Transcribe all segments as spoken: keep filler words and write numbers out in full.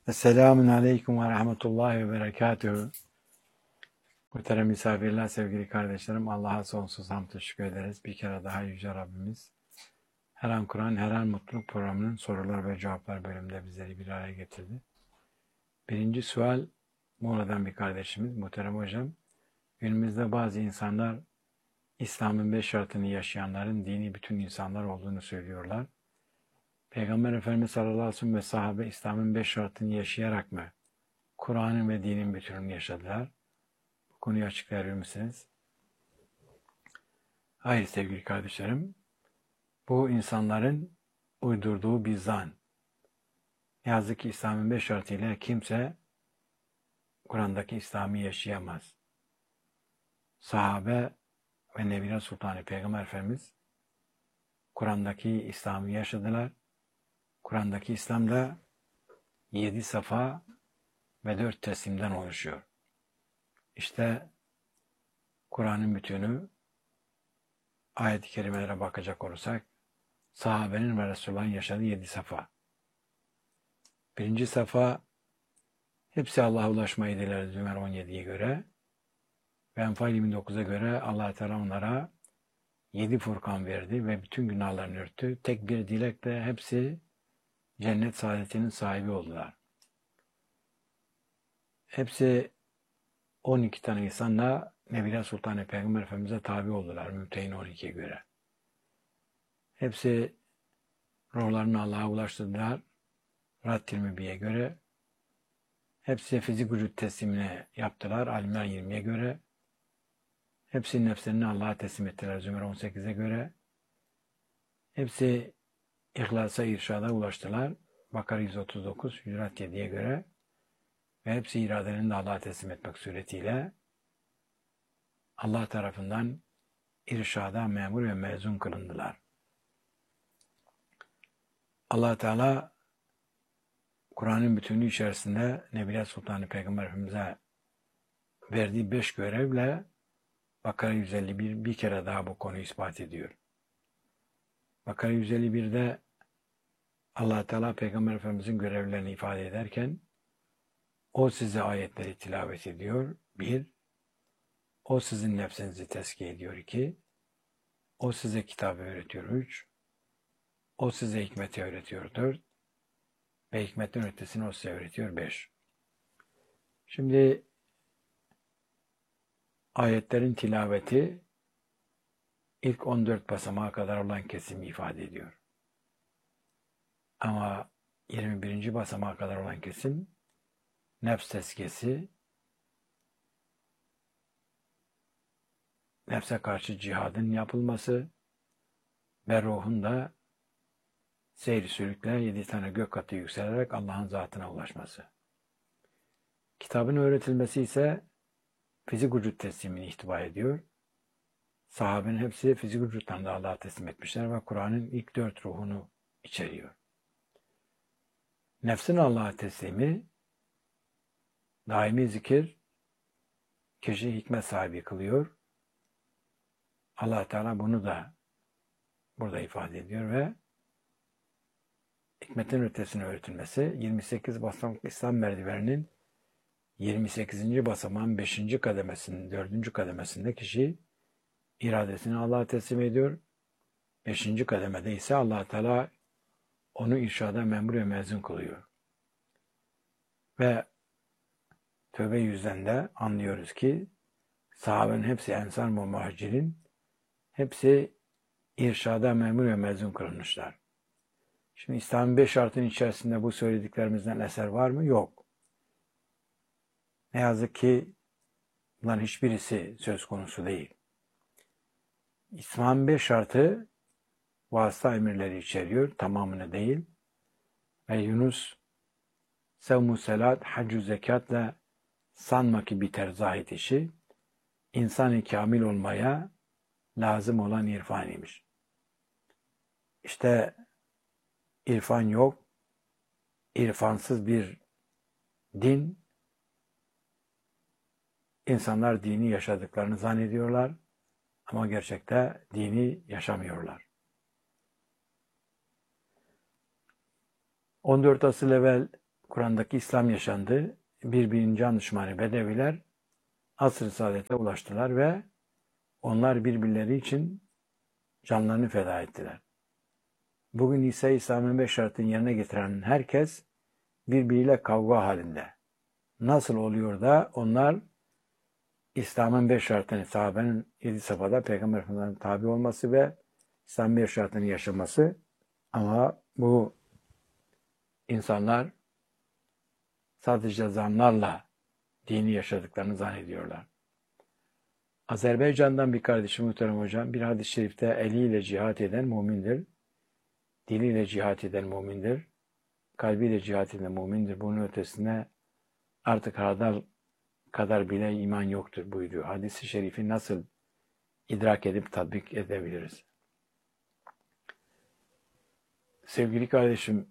Esselamun Aleyküm ve Rahmetullahi ve Berekatühü. Muhterem misafirler, sevgili kardeşlerim, Allah'a sonsuz hamd teşekkür ederiz. Bir kere daha Yüce Rabbimiz her an Kur'an, her an mutluluk programının sorular ve cevaplar bölümünde bizleri bir araya getirdi. Birinci sual, Muğla'dan bir kardeşimiz, muhterem hocam. Günümüzde bazı insanlar İslam'ın beş şartını yaşayanların dini bütün insanlar olduğunu söylüyorlar. Peygamber Efendimiz sallallahu aleyhi ve sellem ve sahabe İslam'ın beş şartını yaşayarak mı Kur'an'ın ve dinin bütününü yaşadılar? Bu konuyu açıklayabilir misiniz? Hayır sevgili kardeşlerim. Bu insanların uydurduğu bir zan. Ne yazık ki İslam'ın beş şartıyla kimse Kur'an'daki İslam'ı yaşayamaz. Sahabe ve Nebiler Sultanı Peygamber Efendimiz Kur'an'daki İslam'ı yaşadılar. Kur'an'daki İslam da yedi safa ve dört teslimden oluşuyor. İşte Kur'an'ın bütünü, ayet-i kerimelere bakacak olursak, sahabenin ve Resulullah'ın yaşadığı yedi safa. Birinci safa, hepsi Allah'a ulaşmayı diler Zümer on yediye göre. Ve Enfal yirmi dokuza göre Allah Teala onlara yedi Furkan verdi ve bütün günahlarını örttü. Tek bir dilekle hepsi cennet saadetinin sahibi oldular. Hepsi on iki tane insanla Nebiler Sultanı Peygamber Efendimiz'e tabi oldular Mümtehin on ikiye göre. Hepsi ruhlarını Allah'a ulaştırdılar Rad yirmi bir'e göre. Hepsi fizik vücut teslimini yaptılar Alimran yirmiye göre. Hepsi nefslerini Allah'a teslim ettiler Zümer on sekize göre. Hepsi İhlasa, irşada ulaştılar Bakara yüz otuz dokuz, Hucurat yediye göre. Ve hepsi iradelerini de Allah'a teslim etmek suretiyle Allah tarafından irşada memur ve mezun kılındılar. Allah Teala Kur'an'ın bütünlüğü içerisinde Nebiler Sultanı Peygamber Efendimiz'e verdiği beş görevle Bakara yüz elli bir bir kere daha bu konuyu ispat ediyor. Bakara yüz elli bir'de Allah Teala Peygamber Efendimiz'in görevlerini ifade ederken o size ayetleri tilavet ediyor. Bir, o sizin nefsinizi tezkiye ediyor. İki, o size kitabı öğretiyor. Üç, o size hikmeti öğretiyor. Dört, ve hikmetin ötesini o size öğretiyor. Beş. Şimdi ayetlerin tilaveti ilk on dört basamağa kadar olan kesimi ifade ediyor. Ama yirmi birinci basamağa kadar olan kesim nefs tezkiyesi, nefse karşı cihadın yapılması ve ruhun da seyri sülükle yedi tane gök katı yükselerek Allah'ın zatına ulaşması. Kitabın öğretilmesi ise fizik vücut teslimini ihtiva ediyor. Sahabenin hepsi fizik vücutlarında Allah'a teslim etmişler ve Kur'an'ın ilk dört ruhunu içeriyor. Nefsin Allah'a teslimi, daimi zikir, kişi hikmet sahibi kılıyor. Allah Teala bunu da burada ifade ediyor ve hikmetin ötesine öğretilmesi, yirmi sekiz basamak İslam merdiveninin yirmi sekizinci basamağın beşinci kademesinin dördüncü kademesinde kişi iradesini Allah'a teslim ediyor. beşinci kademede ise Allah Teala onu irşada memur ve mezun kılıyor. Ve Tövbe yüzden de anlıyoruz ki sahabenin hepsi ensar ve muhacirin hepsi irşada memur ve mezun kılınmışlar. Şimdi İslam'ın beş şartının içerisinde bu söylediklerimizden eser var mı? Yok. Ne yazık ki bunların hiçbirisi söz konusu değil. İslam'ın beş şartı vasıta emirleri içeriyor, tamamını değil. Ve Yunus, sevmu selat, haccu zekatla sanma ki biter zahit işi, insan-ı kamil olmaya lazım olan irfan imiş. İşte irfan yok, irfansız bir din, insanlar dini yaşadıklarını zannediyorlar ama gerçekte dini yaşamıyorlar. on dört asıl evvel Kur'an'daki İslam yaşandı. Birbirinin can düşmanı Bedeviler asr-ı saadete ulaştılar ve onlar birbirleri için canlarını feda ettiler. Bugün ise İslam'ın beş şartını yerine getiren herkes birbiriyle kavga halinde. Nasıl oluyor da onlar İslam'ın beş şartını, sahabenin yedi safhada Peygamber Efendimiz'in tabi olması ve İslam'ın beş şartını yaşaması, ama bu insanlar sadece zanlarla dini yaşadıklarını zannediyorlar. Azerbaycan'dan bir kardeşim muhterem hocam, bir hadis-i şerifte eliyle cihat eden mümindir, diliyle cihat eden mümindir, kalbiyle cihat eden mümindir. Bunun ötesine artık hardal kadar bile iman yoktur buyuruyor. Hadis-i şerifi nasıl idrak edip tatbik edebiliriz? Sevgili kardeşim,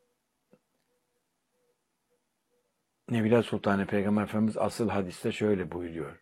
Nebiler Sultanı Peygamber Efendimiz asıl hadiste şöyle buyuruyor.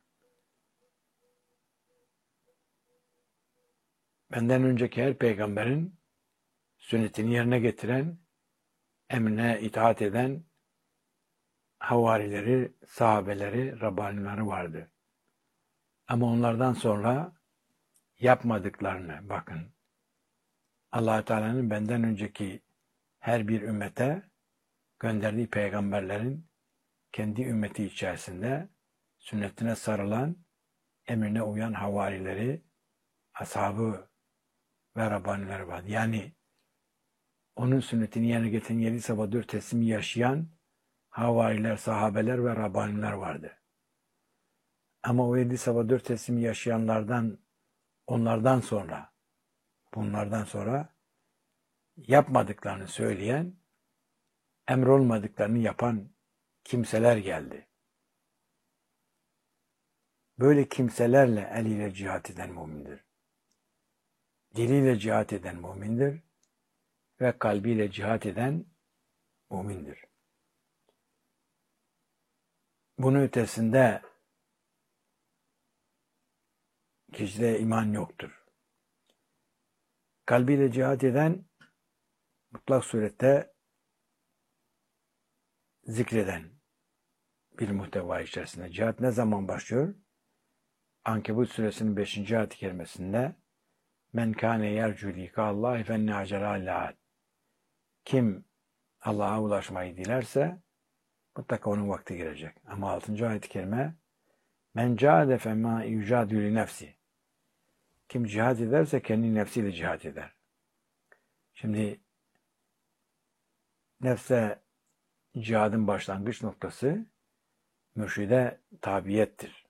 Benden önceki her peygamberin sünnetini yerine getiren, emrine itaat eden havarileri, sahabeleri, Rabbanileri vardı. Ama onlardan sonra yapmadıklarını bakın. Allah Teala'nın benden önceki her bir ümmete gönderdiği peygamberlerin kendi ümmeti içerisinde sünnetine sarılan, emrine uyan havarileri, ashabı ve Rabbanileri vardı. Yani onun sünnetini yerine getiren yedi sabah dört teslimi yaşayan havariler, sahabeler ve Rabbaniler vardı. Ama o yedi sabah dört teslimi yaşayanlardan, onlardan sonra, bunlardan sonra yapmadıklarını söyleyen, emrolmadıklarını yapan kimseler geldi. Böyle kimselerle eliyle cihat eden mümindir. Diliyle cihat eden mümindir ve kalbiyle cihat eden mümindir. Bunun ötesinde kişide iman yoktur. Kalbiyle cihat eden mutlak surette zikreden bir muhteva içerisinde. Cihat ne zaman başlıyor? Ankebut suresinin beşinci ayet-i kerimesinde men kâne yercu likâllâhi fenne acelâ. Kim Allah'a ulaşmayı dilerse mutlaka onun vakti gelecek. Ama altıncı ayet-i kerime men câde femmâ yücâdülü nefsi. Kim cihad ederse kendi nefsiyle cihad eder. Şimdi nefse cihadın başlangıç noktası mürşide tabiyettir.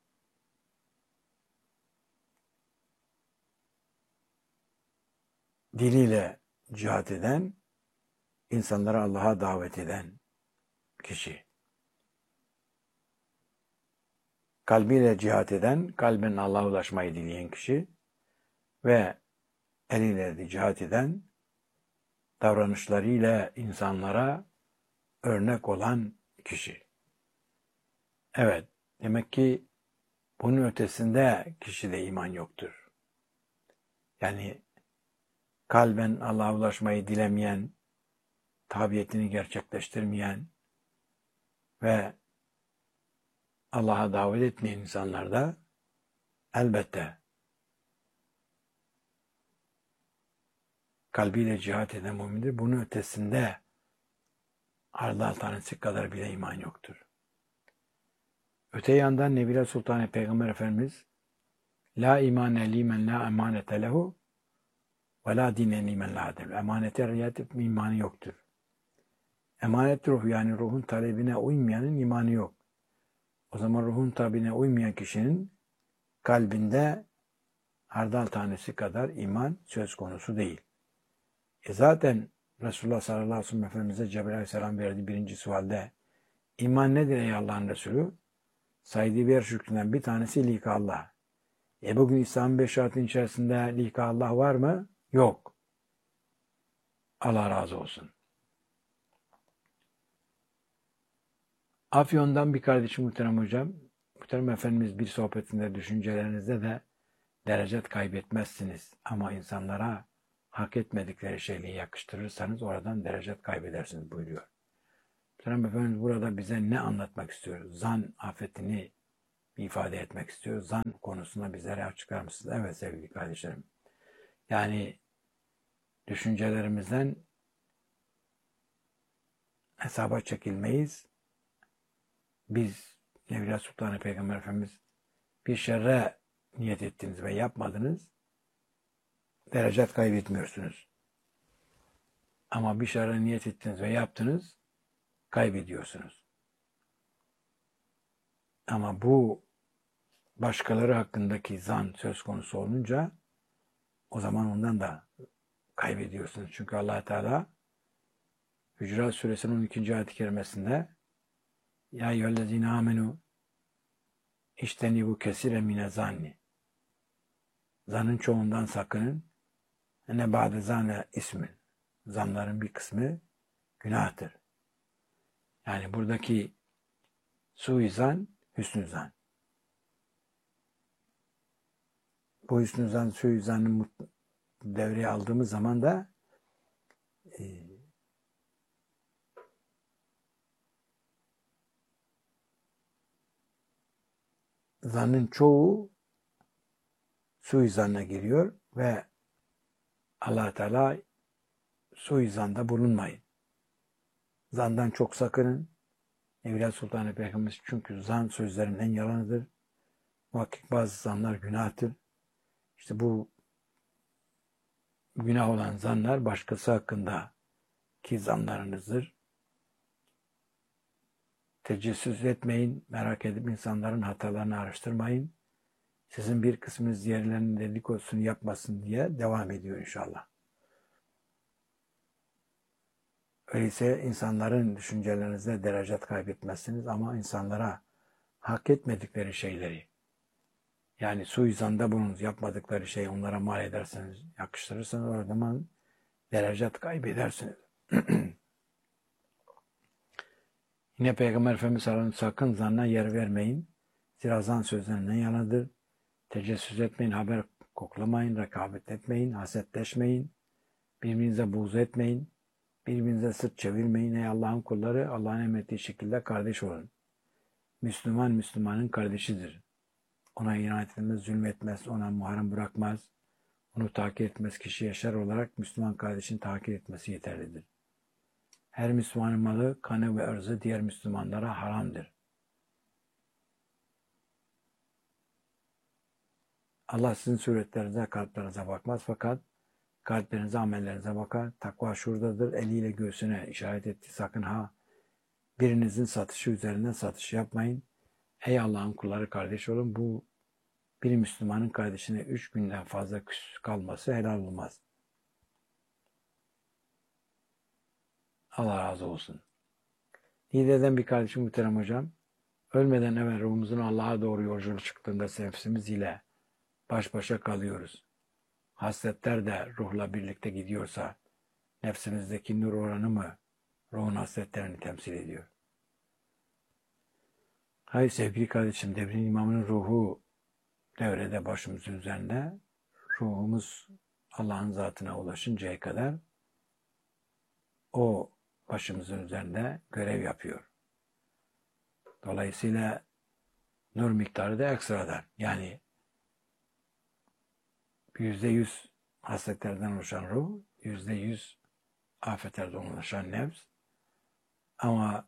Diliyle cihad eden, insanları Allah'a davet eden kişi. Kalbiyle cihat eden, kalben Allah'a ulaşmayı dileyen kişi ve eliyle de cihat eden, davranışlarıyla insanlara örnek olan kişi. Evet, demek ki bunun ötesinde kişide iman yoktur. Yani kalben Allah'a ulaşmayı dilemeyen, tabiyetini gerçekleştirmeyen ve Allah'a davet etmeyen insanlarda elbette kalbiyle cihat eden mümindir. Bunun ötesinde hardal tanesi kadar bile iman yoktur. Öte yandan Nebiler Sultanı Peygamber Efendimiz la imane limen la emanete lehu ve la dine limen la adel. Emanete riayet etme imanı yoktur. Emanet ruh, yani ruhun talebine uymayanın imanı yok. O zaman ruhun talebine uymayan kişinin kalbinde hardal tanesi kadar iman söz konusu değil. E zaten Resulullah sallallahu aleyhi ve sellem Efendimiz'e Cebrail aleyhisselam verdiği birinci sualde iman nedir ey Allah'ın Resulü? Saydığı bir şükründen bir tanesi lika Allah. E bugün İslam'ın beş şartının içerisinde lika Allah var mı? Yok. Allah razı olsun. Afyon'dan bir kardeşim muhterem hocam, muhterem Efendimiz bir sohbetinde düşüncelerinizde de derecet kaybetmezsiniz. Ama insanlara hak etmedikleri şeyleri yakıştırırsanız oradan derecet kaybedersiniz buyuruyor. Cenab-ı Efendimiz burada bize ne anlatmak istiyor? Zan afetini ifade etmek istiyor. Zan konusunda bizlere açıklar mısınız? Evet sevgili kardeşlerim. Yani düşüncelerimizden hesaba çekilmeyiz. Biz Evliya Sultan Peygamber Efendimiz bir şerre niyet ettiniz ve yapmadınız. Derecat kaybetmiyorsunuz. Ama bir şerre niyet ettiniz ve yaptınız, kaybediyorsunuz. Ama bu başkaları hakkındaki zan söz konusu olunca o zaman ondan da kaybediyorsunuz. Çünkü Allah Teala Hücurat Suresinin on ikinci ayet-i kerimesinde Ya eyyühellezine amenu iştenibu kesire mine zanni. Zanın çoğundan sakının. Ne ba'de zane ismin. Zanların bir kısmı günahtır. Yani buradaki suizan, hüsnü zan. Bu hüsnü zan, suizanı devreye aldığımız zaman da e, zannın çoğu suizanına giriyor ve Allah Teala suizanda bulunmayın. Zandan çok sakının. Evliya Sultan Peygamberimiz çünkü zan sözlerin en yalanıdır. Muhakkak bazı zanlar günahtır. İşte bu günah olan zanlar başkası hakkında ki zanlarınızdır. Tecessüs etmeyin, merak edip insanların hatalarını araştırmayın. Sizin bir kısmınız diğerlerinin dedikodusunu yapmasın diye devam ediyor inşallah. Öyleyse insanların düşüncelerinizde derecat kaybetmezsiniz ama insanlara hak etmedikleri şeyleri, yani suizanda bulunuz, yapmadıkları şeyi onlara mal ederseniz, yakıştırırsanız o zaman derecat kaybedersiniz. Yine Peygamber Efendimiz sallallahu aleyhi ve sellem sakın zanna yer vermeyin. Zira zan sözlerinden yanadır. Tecessüs etmeyin, haber koklamayın, rekabet etmeyin, hasetleşmeyin, birbirinize buğz etmeyin, birbirinize sırt çevirmeyin. Ey Allah'ın kulları, Allah'ın emrettiği şekilde kardeş olun. Müslüman, Müslümanın kardeşidir. Ona ihanet etmez, zulmetmez, ona muharrem bırakmaz, onu takip etmez. Kişi yaşar olarak Müslüman kardeşini takip etmesi yeterlidir. Her Müslümanın malı, kanı ve ırzı diğer Müslümanlara haramdır. Allah sizin suretlerinize, kalplerinize bakmaz fakat kalplerinize, amellerinize bakar. Takva şuradadır. Eliyle göğsüne işaret etti. Sakın ha birinizin satışı üzerinden satış yapmayın. Ey Allah'ın kulları kardeş olun. Bu bir Müslümanın kardeşine üç günden fazla küs kalması helal olmaz. Allah razı olsun. Niğde'den bir kardeşim muhterem hocam. Ölmeden evvel ruhumuzun Allah'a doğru yolculuk çıktığında nefsimiz ile baş başa kalıyoruz. Hasletler de ruhla birlikte gidiyorsa nefsimizdeki nur oranı mı ruhun hasletlerini temsil ediyor? Hayır sevgili kardeşim, devrin imamının ruhu devrede başımızın üzerinde. Ruhumuz Allah'ın zatına ulaşıncaya kadar o başımızın üzerinde görev yapıyor. Dolayısıyla nur miktarı da ekstradan. Yani yüzde yüz hasletlerden oluşan ruh, yüzde yüz afetlerden oluşan nefs. Ama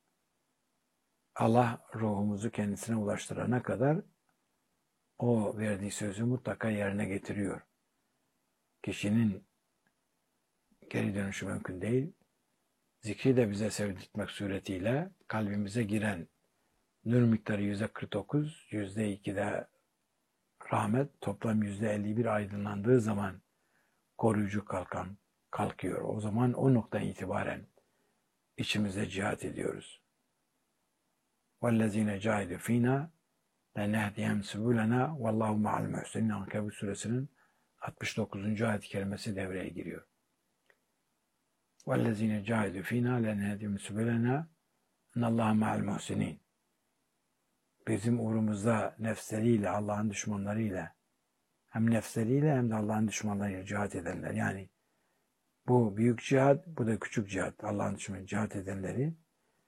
Allah ruhumuzu kendisine ulaştırana kadar o verdiği sözü mutlaka yerine getiriyor. Kişinin geri dönüşü mümkün değil. Zikri de bize sevdirtmek suretiyle kalbimize giren nur miktarı yüzde kırk dokuz, yüzde ikide rahmet, toplam yüzde elli bir aydınlandığı zaman koruyucu kalkan kalkıyor. O zaman o noktadan itibaren içimizde cihat ediyoruz. وَالَّذ۪ينَ جَاهِدُ ف۪ينَا لَنَهْدِيَمْ سُبُولَنَا وَاللّٰهُ مَعَ الْمُحْسِنِينَ Ankebut suresinin altmış dokuzuncu ayet-i kerimesi devreye giriyor. وَالَّذ۪ينَ جَاهِدُ ف۪ينَا لَنَهْدِيَمْ سُبُولَنَا اِنَّ اللّٰهَ مَعَ الْمُحْسِنِينَ Bizim uğrumuzda nefsleriyle, Allah'ın düşmanlarıyla, hem nefsleriyle hem de Allah'ın düşmanlarıyla cihat edenler. Yani bu büyük cihat, bu da küçük cihat. Allah'ın düşmanı cihat edenleri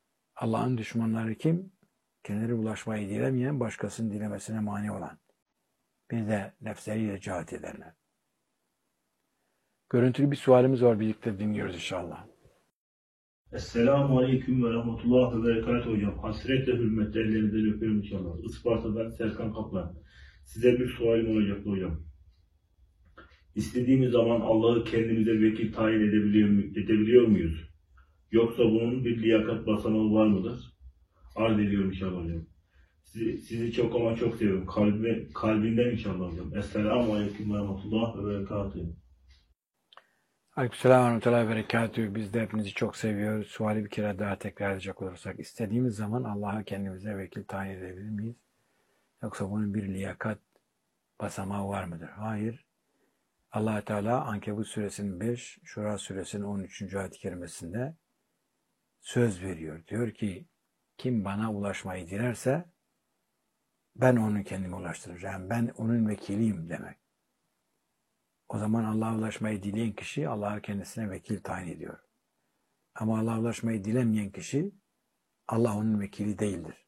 Allah'ın düşmanları kim? Kendileri ulaşmayı dilemeyen, başkasının dilemesine mani olan. Bir de nefsleriyle cihat ederler. Görüntülü bir sualimiz var. Birlikte dinliyoruz inşallah. Esselamu Aleyküm ve Rahmetullah ve Berekatuhu hocam. Hasretle hürmetle ellerinizden öpüyorum inşallah. Isparta'dan Serkan Kaplan. Size bir sualim olacaktı hocam. İstediğimiz zaman Allah'ı kendimize vekil tayin edebiliyor, mu, edebiliyor muyuz? Yoksa bunun bir liyakat basamağı var mıdır? Arz ediyorum inşallah hocam. Sizi, sizi çok ama çok seviyorum. Kalbime, kalbimden inşallah hocam. Esselamu Aleyküm ve Rahmetullah ve Berekatuhu. Aleykümselam ve rahmetullahi ve berekatühü. Biz de hepinizi çok seviyoruz. Suali bir kere daha tekrar edecek olursak, istediğimiz zaman Allah'a kendimize vekil tayin edebilir miyiz? Yoksa bunun bir liyakat basamağı var mıdır? Hayır. Allah Teala Ankebut suresinin beş, Şura suresinin on üçüncü ayet-i kerimesinde söz veriyor. Diyor ki, kim bana ulaşmayı dilerse ben onu kendime ulaştıracağım. Ben onun vekiliyim demek. O zaman Allah'a ulaşmayı dileyen kişi Allah'a kendisine vekil tayin ediyor. Ama Allah'a ulaşmayı dilemeyen kişi Allah onun vekili değildir.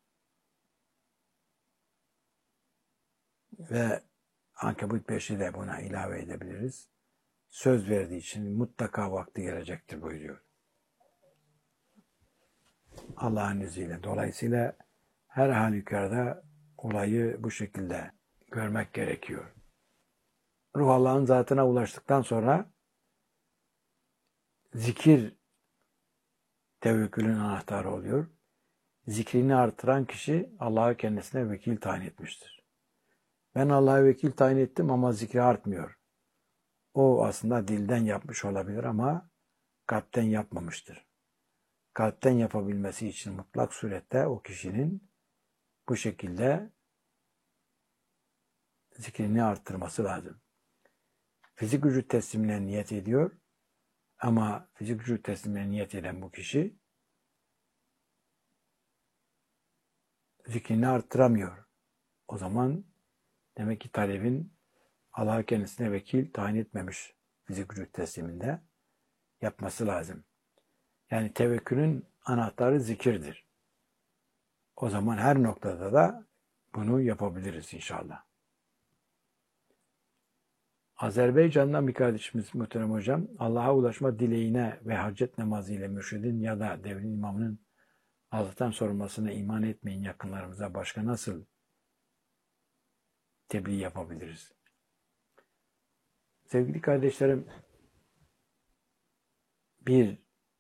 Ve Ankebut beşi de buna ilave edebiliriz. Söz verdiği için mutlaka vakti gelecektir buyuruyor. Allah'ın izniyle. Dolayısıyla her halükarda olayı bu şekilde görmek gerekiyor. Ruh Allah'ın zatına ulaştıktan sonra zikir tevekkülün anahtarı oluyor. Zikrini artıran kişi Allah'a kendisine vekil tayin etmiştir. Ben Allah'a vekil tayin ettim ama zikri artmıyor. O aslında dilden yapmış olabilir ama kalpten yapmamıştır. Kalpten yapabilmesi için mutlak surette o kişinin bu şekilde zikrini arttırması lazım. Fizik gücü teslimine niyet ediyor ama fizik gücü teslimine niyet eden bu kişi zikrini arttıramıyor. O zaman demek ki talebin Allah kendisine vekil tayin etmemiş fizik gücü tesliminde yapması lazım. Yani tevekkülün anahtarı zikirdir. O zaman her noktada da bunu yapabiliriz inşallah. Azerbaycan'dan bir kardeşimiz muhterem hocam, Allah'a ulaşma dileğine ve hacet namazı ile mürşidin ya da devrin imamının Allah'tan sorulmasına iman etmeyin yakınlarımıza başka nasıl tebliğ yapabiliriz? Sevgili kardeşlerim, bir,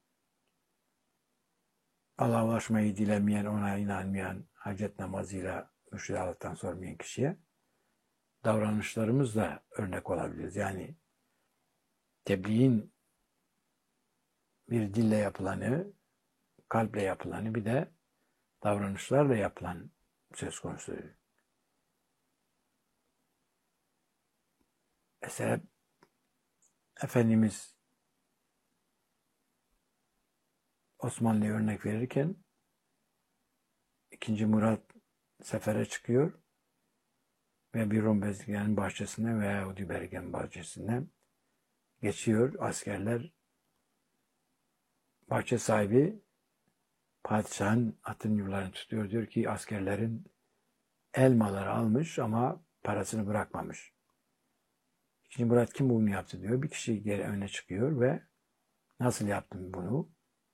Allah'a ulaşmayı dilemeyen, ona inanmayan, hacet namazıyla mürşid Allah'tan sormayan kişiye davranışlarımızla örnek olabiliriz. Yani tebliğin bir dille yapılanı, kalple yapılanı, bir de davranışlarla yapılan söz konusu. Mesela Efendimiz Osmanlı'ya örnek verirken ikinci. Murat sefere çıkıyor ve bir Rum bezirganının bahçesinden veya Yahudi bezirganının bahçesinden geçiyor. Askerler, bahçe sahibi padişahın atın yollarını tutuyor. Diyor ki askerlerin elmaları almış ama parasını bırakmamış. İkinci Murat kim bunu yaptı diyor. Bir kişi geri öne çıkıyor ve nasıl yaptın bunu?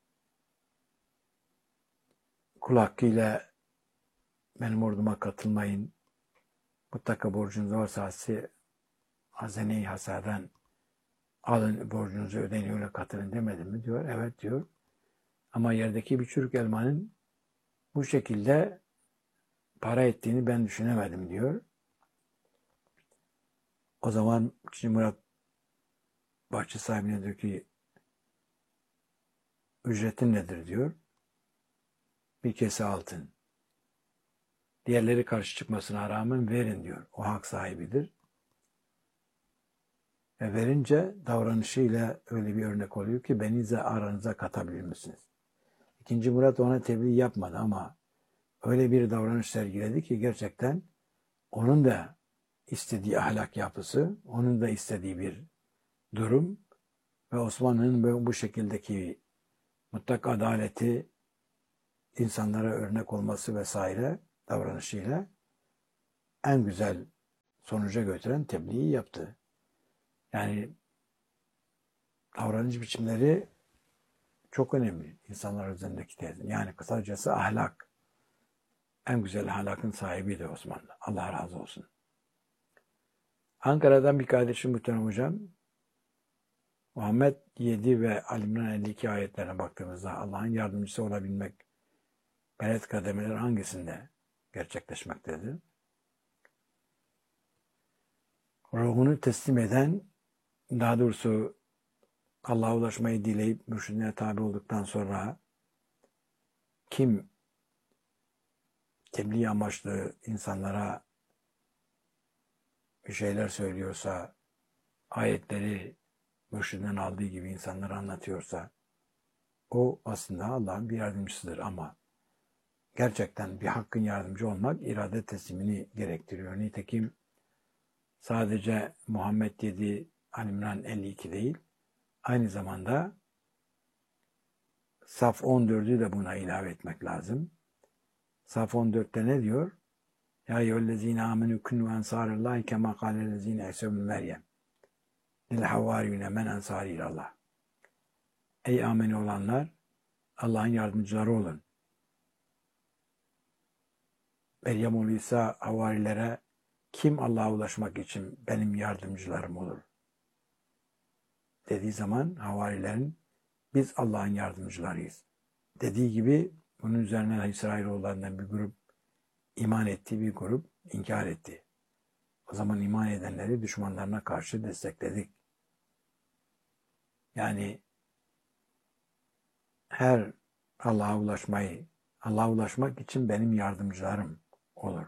Kul hakkıyla benim orduma katılmayın. Mutlaka borcunuz varsa hazine-i hasadan alın, borcunuzu ödeyin, öyle katılın demedim mi diyor. Evet diyor. Ama yerdeki bir çürük elmanın bu şekilde para ettiğini ben düşünemedim diyor. O zaman ikinci. Murat bahçe sahibine diyor ki ücretin nedir diyor. Bir kese altın. Diğerleri karşı çıkmasına rağmen verin diyor. O hak sahibidir. Ve verince davranışıyla öyle bir örnek oluyor ki beni de aranıza katabilir misiniz? İkinci. Murat ona tebliğ yapmadı ama öyle bir davranış sergiledi ki gerçekten onun da istediği ahlak yapısı, onun da istediği bir durum ve Osmanlı'nın bu şekildeki mutlak adaleti insanlara örnek olması vesaire davranışıyla en güzel sonuca götüren tebliği yaptı. Yani davranış biçimleri çok önemli insanlar üzerindeki tesir. Yani kısacası ahlak. En güzel ahlakın sahibiydi Osmanlı. Allah razı olsun. Ankara'dan bir kardeşim muhterem hocam, Muhammed yedi ve Ali İmran elli iki ayetlerine baktığımızda Allah'ın yardımcısı olabilmek belet kademeleri hangisinde gerçekleşmektedir? Ruhunu teslim eden, daha doğrusu Allah'a ulaşmayı dileyip mürşidine tabi olduktan sonra kim tebliğ amaçlı insanlara bir şeyler söylüyorsa, ayetleri mürşidinden aldığı gibi insanlara anlatıyorsa, o aslında Allah'ın bir yardımcısıdır ama gerçekten bir hakkın yardımcı olmak irade teslimini gerektiriyor. Nitekim sadece Muhammed yedi, Ali İmran elli iki değil, aynı zamanda Saf on dördü de buna ilave etmek lazım. Saf on dörtte ne diyor? Ya eyyühellezine amenü künü ensarillahi kema kâlellezine esevmü Meryem. Lil havvariyune men ensari ilallah. Ey ameni olanlar, Allah'ın yardımcıları olun. Meryem oğlu İsa havarilere kim Allah'a ulaşmak için benim yardımcılarım olur? Dediği zaman havarilerin biz Allah'ın yardımcılarıyız. Dediği gibi bunun üzerine İsrailoğullarından bir grup iman etti, bir grup inkar etti. O zaman iman edenleri düşmanlarına karşı destekledik. Yani her Allah'a ulaşmayı, Allah'a ulaşmak için benim yardımcılarım olur.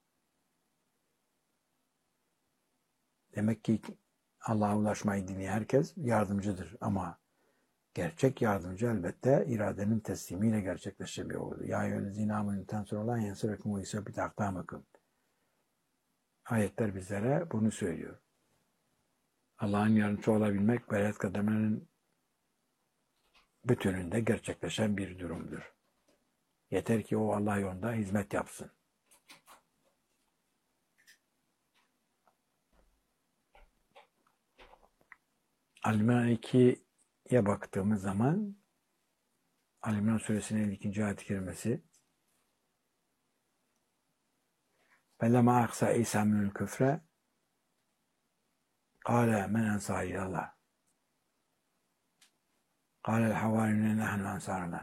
Demek ki Allah'a ulaşmayı dileyen herkes yardımcıdır ama gerçek yardımcı elbette iradenin teslimiyle gerçekleşebiliyor oldu. Ya eyyühellezine amenü tensurullah yensurekum ve yusabbit akdamakum. Ayetler bizlere bunu söylüyor. Allah'ın yardımcısı olabilmek beret kademenin bütününde gerçekleşen bir durumdur. Yeter ki o Allah yolunda hizmet yapsın. Ali İmran ikiye baktığımız zaman Ali İmran suresinin ikinci ayet-i kerimesi فَلَمَا أَقْسَى İsâ مِنَ الْكُفْرَ قَالَ مَنْ أَنْصَارِ إِلَى اللّٰهِ قَالَ الْحَوَارِيُّونَ نَحْنُ أَنْصَارُ اللّٰهِ.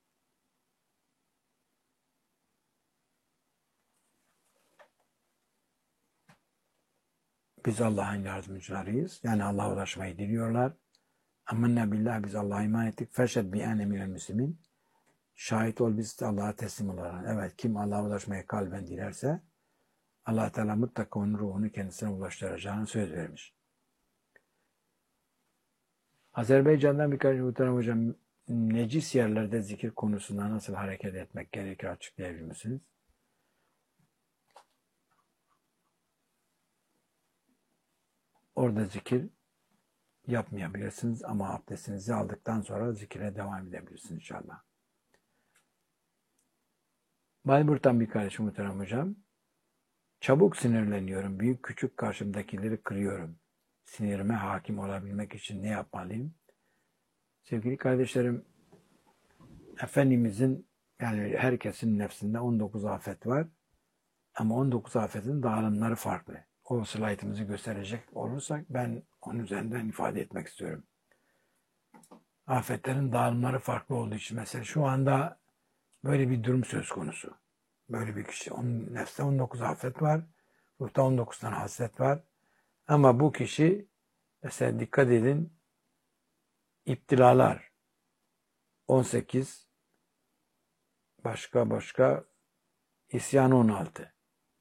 Biz Allah'ın yardımcılarıyız. Yani Allah'a ulaşmayı diliyorlar. Amennâ billah, biz Allah'a iman ettik. Feşhed bi enne minel müslimin. Şahit ol, biz Allah'a teslim olalım. Evet, kim Allah'a ulaşmayı kalben dilerse Allah Teala mutlaka onun ruhunu kendisine ulaştıracağını söz vermiş. Azerbaycan'dan birkaç muhterem hocam, necis yerlerde zikir konusunda nasıl hareket etmek gerekir açıklayabilir misiniz? Orada zikir yapmayabilirsiniz ama abdestinizi aldıktan sonra zikire devam edebilirsiniz inşallah. Bayburt'tan bir kardeşim muhterem hocam. Çabuk sinirleniyorum. Büyük küçük karşımdakileri kırıyorum. Sinirime hakim olabilmek için ne yapmalıyım? Sevgili kardeşlerim, Efendimizin, yani herkesin nefsinde on dokuz afet var. Ama on dokuz afetin dağılımları farklı. O slaytımızı gösterecek olursak ben onun üzerinden ifade etmek istiyorum. Afetlerin dağılımları farklı olduğu için mesela şu anda böyle bir durum söz konusu. Böyle bir kişi, onun nefste on dokuz afet var. Ruhta on dokuz tane hasret var. Ama bu kişi mesela dikkat edin, iptilalar on sekiz, başka başka isyan on altı.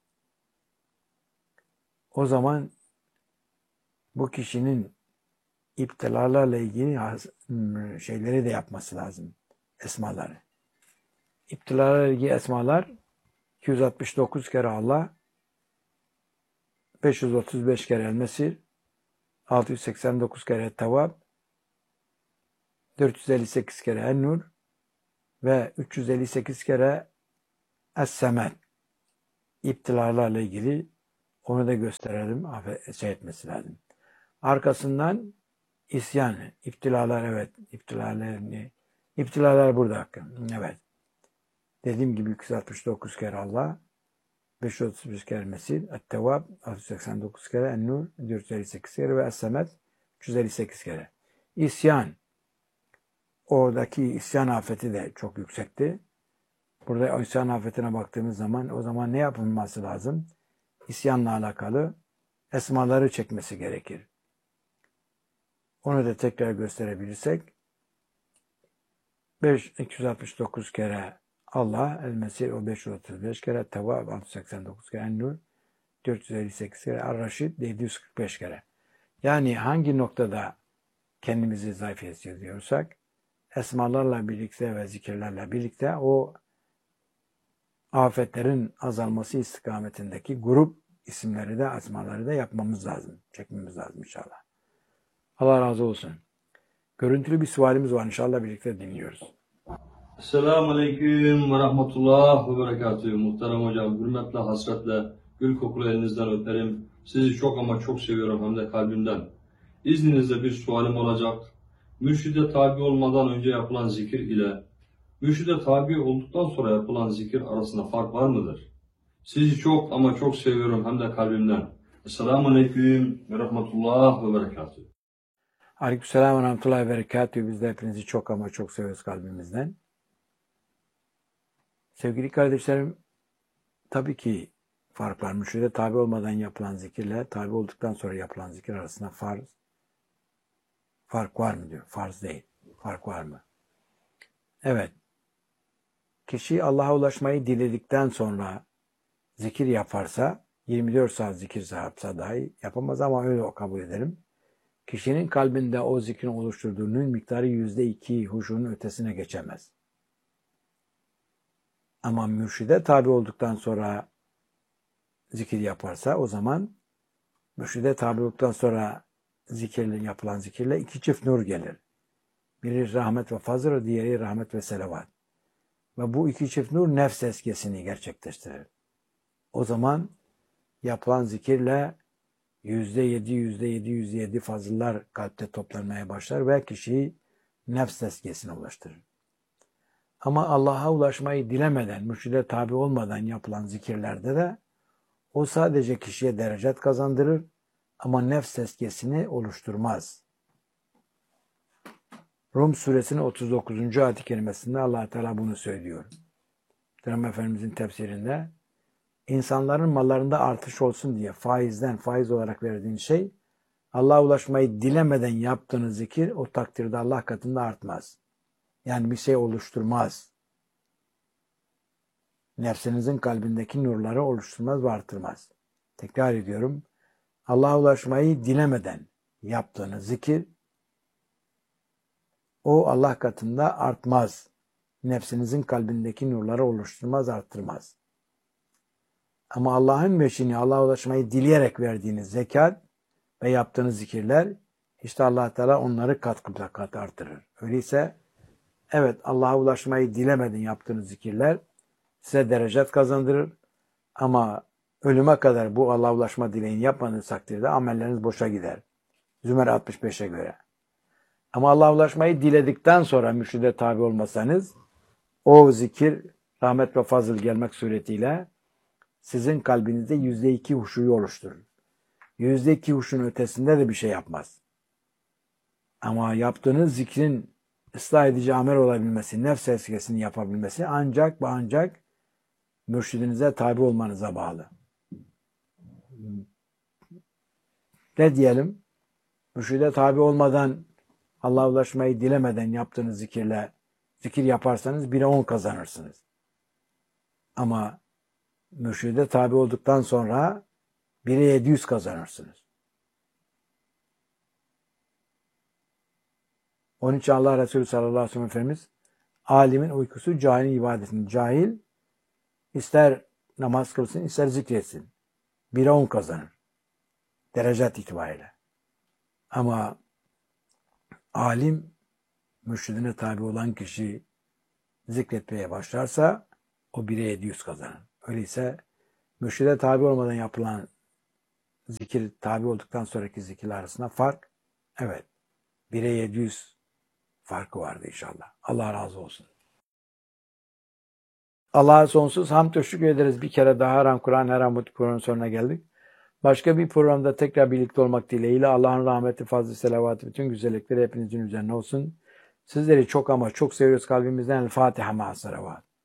O zaman bu kişinin iptilalarla ilgili şeyleri de yapması lazım. Esmaları. İptilalarla ilgili esmalar iki yüz altmış dokuz kere Allah, beş yüz otuz beş kere El-Mesir, altı yüz seksen dokuz kere Tevvab, dört yüz elli sekiz kere En-Nur, ve üç yüz elli sekiz kere Es-Semed, iptilalarla ilgili, onu da gösterelim. Şey etmesi lazım. Arkasından isyan, iptilalar, evet, iptilalar ne? İptilalar burada. Evet. Dediğim gibi iki yüz altmış dokuz kere Allah, beş yüz otuz beş kere Mesih, Et-Tevvab altı yüz seksen dokuz kere, En-Nur dört yüz elli sekiz kere ve Es-Semed üç yüz elli sekiz kere. İsyan. Oradaki isyan afeti de çok yüksekti. Burada isyan afetine baktığımız zaman o zaman ne yapılması lazım? İsyanla alakalı esmaları çekmesi gerekir. Onu da tekrar gösterebilirsek iki yüz altmış dokuz kere Allah, El-Mesih o beş yüz otuz beş kere, Tevvab altı yüz seksen dokuz kere, En-Nur dört yüz elli sekiz kere, Ar-Raşid yedi yüz kırk beş kere. Yani hangi noktada kendimizi zayıf hissediyorsak esmalarla birlikte ve zikirlerle birlikte o afetlerin azalması istikametindeki grup isimleri de esmaları da yapmamız lazım. Çekmemiz lazım inşallah. Allah razı olsun. Görüntülü bir sualimiz var. İnşallah birlikte dinliyoruz. Esselamu Aleyküm ve Rahmetullah ve Berekatühü. Muhterem hocam, hürmetle, hasretle, gül kokulu elinizden öperim. Sizi çok ama çok seviyorum, hem de kalbimden. İzninizle bir sualim olacak. Mürşide tabi olmadan önce yapılan zikir ile mürşide tabi olduktan sonra yapılan zikir arasında fark var mıdır? Sizi çok ama çok seviyorum, hem de kalbimden. Esselamu Aleyküm ve Rahmetullah ve Berekatühü. Aleykümselam ve Rahmetullahi ve Berekatühü. Biz de hepinizi çok ama çok seviyoruz kalbimizden. Sevgili kardeşlerim, tabii ki fark var. Mürşide tabi olmadan yapılan zikirle tabi olduktan sonra yapılan zikir arasında farz, fark var mı diyor. Farz değil. Fark var mı? Evet. Kişi Allah'a ulaşmayı diledikten sonra zikir yaparsa, yirmi dört saat zikir yapsa dahi yapamaz ama öyle o kabul edelim. Kişinin kalbinde o zikrin oluşturduğunun miktarı yüzde iki huşunun ötesine geçemez. Ama mürşide tabi olduktan sonra zikir yaparsa o zaman mürşide tabi olduktan sonra zikirle, yapılan zikirle iki çift nur gelir. Biri rahmet ve fazıl, diğeri rahmet ve selavat. Ve bu iki çift nur nefs tezkiyesini gerçekleştirir. O zaman yapılan zikirle yüzde yedi, yüzde yedi, yüzde yedi fazıllar kalpte toplanmaya başlar ve kişiyi nefs tezkiyesine ulaştırır. Ama Allah'a ulaşmayı dilemeden, mürşide tabi olmadan yapılan zikirlerde de o sadece kişiye derecet kazandırır ama nefs tezkiyesini oluşturmaz. Rum suresinin otuz dokuzuncu ayet-i kerimesinde Allah Teala bunu söylüyor. Peygamber Efendimizin tefsirinde insanların mallarında artış olsun diye faizden faiz olarak verdiğin şey Allah'a ulaşmayı dilemeden yaptığınız zikir o takdirde Allah katında artmaz. Yani bir şey oluşturmaz. Nefsinizin kalbindeki nurları oluşturmaz ve artırmaz. Tekrar ediyorum. Allah'a ulaşmayı dilemeden yaptığınız zikir o Allah katında artmaz. Nefsinizin kalbindeki nurları oluşturmaz, arttırmaz. Ama Allah'ın meşini, Allah'a ulaşmayı dileyerek verdiğiniz zekat ve yaptığınız zikirler, işte Allah Teala onları kat kat kat artırır. Öyleyse evet, Allah'a ulaşmayı dilemeden yaptığınız zikirler size derecet kazandırır. Ama ölüme kadar bu Allah'a ulaşma dileğini yapmadığınız takdirde amelleriniz boşa gider. Zümer altmış beşe göre. Ama Allah'a ulaşmayı diledikten sonra mürşide tabi olmasanız o zikir rahmet ve fazıl gelmek suretiyle sizin kalbinizde yüzde iki huşuyu oluşturur. Yüzde iki huşun ötesinde de bir şey yapmaz. Ama yaptığınız zikrin ıslah edici amel olabilmesi, nefs eskesini yapabilmesi ancak ve ancak mürşidinize tabi olmanıza bağlı. Ne diyelim? Mürşide tabi olmadan Allah'a ulaşmayı dilemeden yaptığınız zikirle zikir yaparsanız bire on kazanırsınız. Ama mürşide tabi olduktan sonra bire yedi yüz kazanırsınız. Onun için Allah Resulü sallallahu aleyhi ve sellem Efendimiz alimin uykusu cahilin ibadetinin. Cahil ister namaz kılsın ister zikretsin. bire on kazanır. Derecet itibariyle. Ama alim, mürşidine tabi olan kişi zikretmeye başlarsa o bire yedi yüz kazanır. Öyleyse mürşide tabi olmadan yapılan zikir, tabi olduktan sonraki zikirler arasında fark, evet, bire yedi yüz farkı vardı inşallah. Allah razı olsun. Allah'a sonsuz hamd teşekkür ederiz. Bir kere daha Haram Kur'an, Her An Kur'an'ın sonuna geldik. Başka bir programda tekrar birlikte olmak dileğiyle Allah'ın rahmeti, fazlı, selavatı, bütün güzellikleri hepinizin üzerine olsun. Sizleri çok ama çok seviyoruz kalbimizden. El Fatiha ma'as salavat.